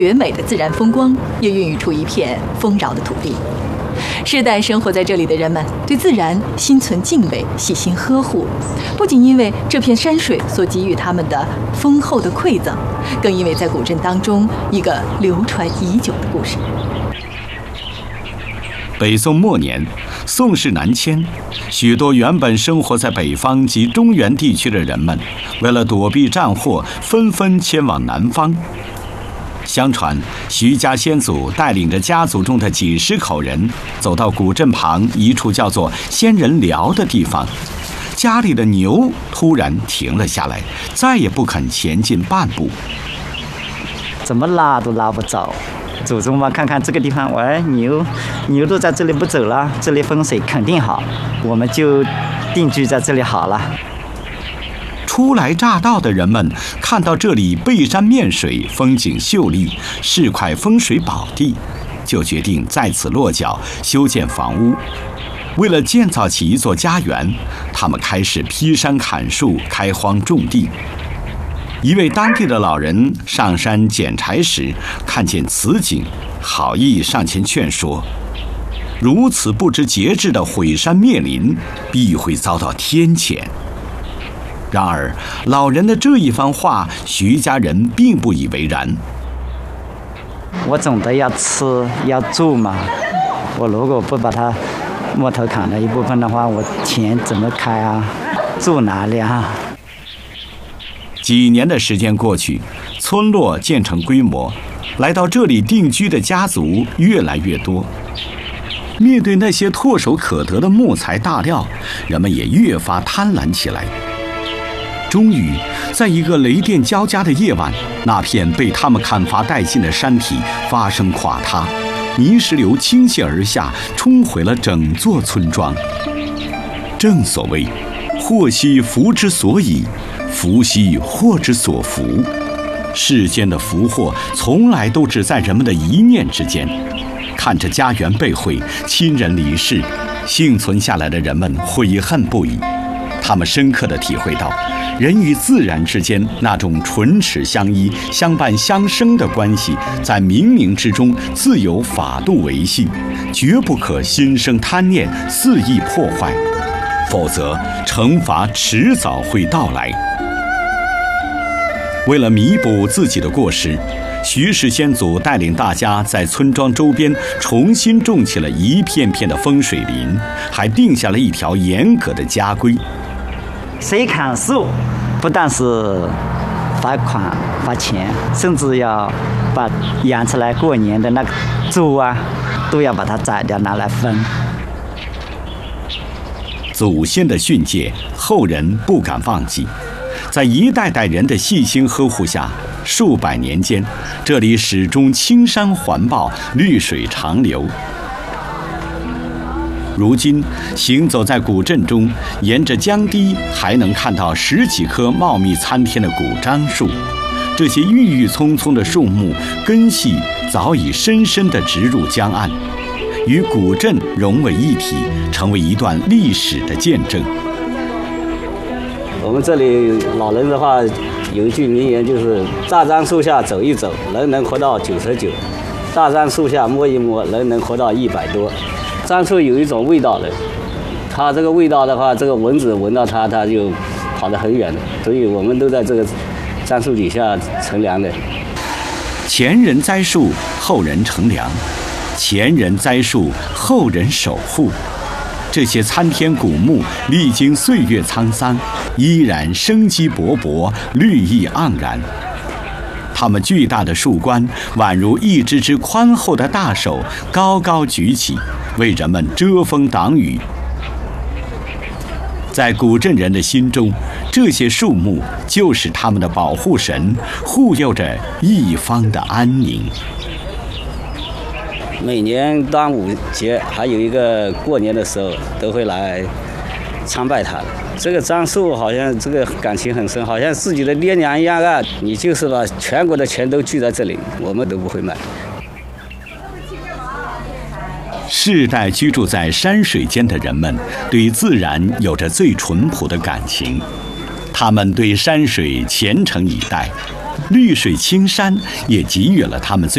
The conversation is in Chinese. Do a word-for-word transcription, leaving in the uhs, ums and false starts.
绝美的自然风光，也孕育出一片丰饶的土地。世代生活在这里的人们对自然心存敬畏，细心呵护，不仅因为这片山水所给予他们的丰厚的馈赠，更因为在古镇当中一个流传已久的故事。 北宋末年，宋室南迁，许多原本生活在北方及中原地区的人们，为了躲避战祸，纷纷迁往南方。相传，徐家先祖带领着家族中的几十口人，走到古镇旁一处叫做仙人寮的地方，家里的牛突然停了下来，再也不肯前进半步。 怎么拉都拉不走。祖宗嘛，看看这个地方，喂，牛，牛都在这里不走了，这里风水肯定好，我们就定居在这里好了。 初来乍到的人们看到这里背山面水，风景秀丽，是块风水宝地，就决定在此落脚修建房屋。为了建造起一座家园，他们开始劈山砍树，开荒种地。一位当地的老人上山捡柴时，看见此景，好意上前劝说：如此不知节制的毁山灭林，必会遭到天谴。然而，老人的这一番话，徐家人并不以为然。 我总得要吃要住嘛，我如果不把它木头砍了一部分的话，我钱怎么开啊？住哪里啊？ 几年的时间过去，村落渐成规模，来到这里定居的家族越来越多。面对那些唾手可得的木材大料，人们也越发贪婪起来。终于，在一个雷电交加的夜晚，那片被他们砍伐殆尽的山体发生垮塌，泥石流倾泻而下，冲毁了整座村庄。正所谓，祸兮福之所倚，福兮祸之所伏。世间的福祸从来都只在人们的一念之间。看着家园被毁，亲人离世，幸存下来的人们悔恨不已。他们深刻地体会到，人与自然之间那种唇齿相依、相伴相生的关系，在冥冥之中自有法度维系，绝不可心生贪念，肆意破坏，否则惩罚迟早会到来。为了弥补自己的过失，徐氏先祖带领大家在村庄周边重新种起了一片片的风水林，还定下了一条严格的家规： 谁砍树，不但是罚款罚钱，甚至要把养出来过年的那个猪啊，都要把它宰掉拿来分。 祖先的训诫，后人不敢忘记。在一代代人的细心呵护下，数百年间，这里始终青山环抱，绿水长流。如今行走在古镇中，沿着江堤还能看到十几棵茂密参天的古樟树。这些郁郁葱葱的树木根系早已深深地植入江岸，与古镇融为一体，成为一段历史的见证。 我们这里老人的话有一句名言，就是大樟树下走一走，人能活到九十九；大樟树下摸一摸，人能活到一百多。樟树有一种味道的，它这个味道的话，这个蚊子闻到它，它就跑得很远的，所以我们都在这个樟树底下乘凉的。 前人栽树，后人乘凉；前人栽树，后人守护。这些参天古木历经岁月沧桑，依然生机勃勃，绿意盎然。它们巨大的树冠宛如一只只宽厚的大手，高高举起，为人们遮风挡雨。在古镇人的心中，这些树木就是他们的保护神，护佑着一方的安宁。 每年端午节还有一个过年的时候，都会来参拜它。这个樟树好像这个感情很深，好像自己的爹娘一样啊！你就是把全国的钱都聚在这里，我们都不会卖。 世代居住在山水间的人们，对自然有着最淳朴的感情，他们对山水虔诚以待，绿水青山也给予了他们最